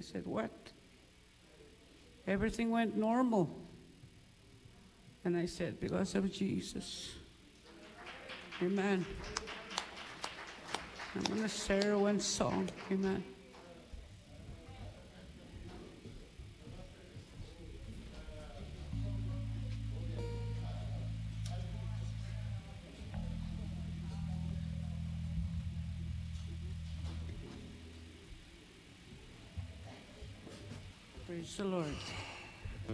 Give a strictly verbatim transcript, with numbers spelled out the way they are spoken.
said, what? Everything went normal. And I said, because of Jesus. Amen. I'm going to share one song. Amen. Praise the Lord.